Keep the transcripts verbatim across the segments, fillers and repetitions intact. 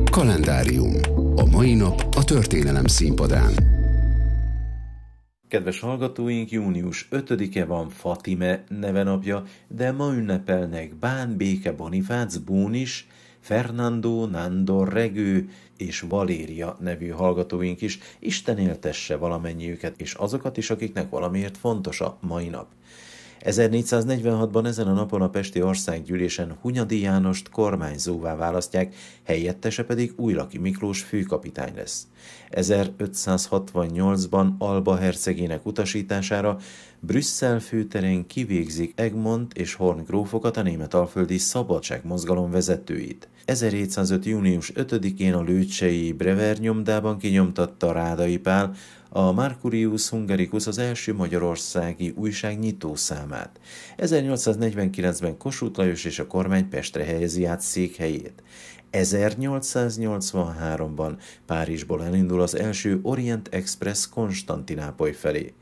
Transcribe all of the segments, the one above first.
Kalendárium. A mai nap a történelem színpadán. Kedves hallgatóink, június ötödike van Fatime nevenapja, de ma ünnepelnek Bán Béke Bonifác Bónis, Fernando Nándor Regő és Valéria nevű hallgatóink is. Isten éltesse valamennyiüket, és azokat is, akiknek valamiért fontos a mai nap. ezernégyszáznegyvenhatban ezen a napon a Pesti Országgyűlésen Hunyadi Jánost kormányzóvá választják, helyettese pedig Újlaki Miklós főkapitány lesz. ezerötszázhatvannyolcban Alba hercegének utasítására Brüsszel főterén kivégzik Egmont és Horn grófokat, a németalföldi szabadságmozgalom vezetőit. ezerhétszázöt. június ötödikén a lőcsei Brever nyomdában kinyomtatta Rádai Pál a Mercurius Hungaricus, az első magyarországi újság nyitószámát. ezernyolcszáznegyvenkilencben Kossuth Lajos és a kormány Pestre helyezi át székhelyét. ezernyolcszáznyolcvanháromban Párizsból elindul az első Orient Express Konstantinápoly felé.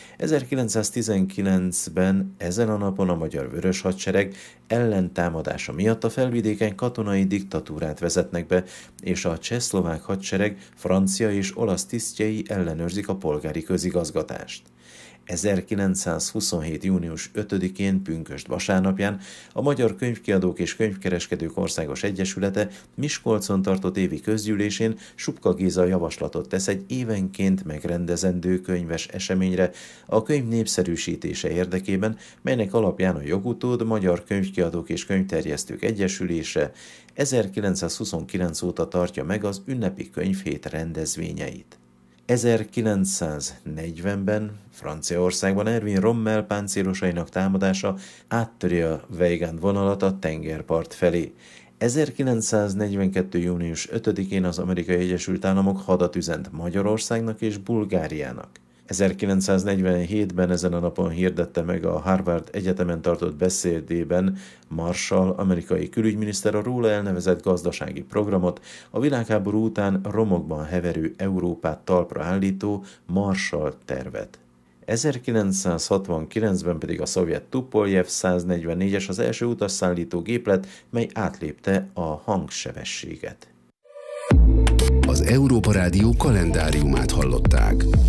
ezerkilencszáztizenkilencben ezen a napon a Magyar Vörös Hadsereg ellentámadása miatt a felvidéken katonai diktatúrát vezetnek be, és a csehszlovák hadsereg francia és olasz tisztjei ellenőrzik a polgári közigazgatást. ezerkilencszázhuszonhét. június ötödikén, pünkösd vasárnapján a Magyar Könyvkiadók és Könyvkereskedők Országos Egyesülete Miskolcon tartott évi közgyűlésén Supka Géza javaslatot tesz egy évenként megrendezendő könyves eseményre a könyv népszerűsítése érdekében, melynek alapján a Jogutód Magyar Könyvkiadók és Könyvterjesztők Egyesülése ezerkilencszázhuszonkilenc óta tartja meg az ünnepi könyvhét rendezvényeit. ezerkilencszáznegyvenben Franciaországban Erwin Rommel páncélosainak támadása áttöri a Weygand vonalat a tengerpart felé. ezerkilencszáznegyvenkettő. június ötödikén az Amerikai Egyesült Államok hadat üzent Magyarországnak és Bulgáriának. ezerkilencszáznegyvenhétben ezen a napon hirdette meg a Harvard Egyetemen tartott beszédében Marshall amerikai külügyminiszter a róla elnevezett gazdasági programot, a világháború után romokban heverő Európát talpra állító Marshall tervet. ezerkilencszázhatvankilencben pedig a szovjet Tupoljev száznegyvennégyes az első utasszállító géplet, mely átlépte a hangsebességet. Az Európa Rádió kalendáriumát hallották.